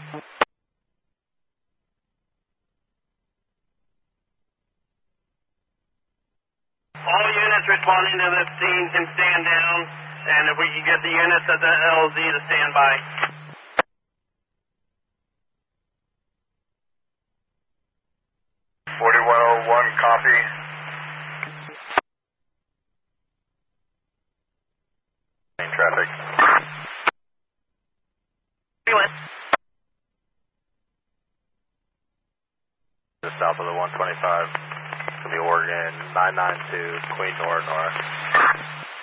All units responding to this scene can stand down, and if we can get the units at the LZ to stand by. Copy. Traffic. Just south of the 125. It's going to be Oregon 992, Queen Nora.